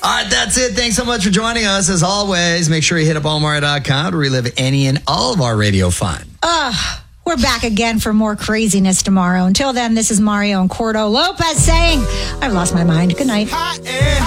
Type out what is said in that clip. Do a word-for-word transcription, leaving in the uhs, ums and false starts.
All right, that's it. Thanks so much for joining us. As always, make sure you hit up all mario dot com to relive any and all of our radio fun. Uh, we're back again for more craziness tomorrow. Until then, this is Mario and Cordo Lopez saying, I've lost my mind. Good night.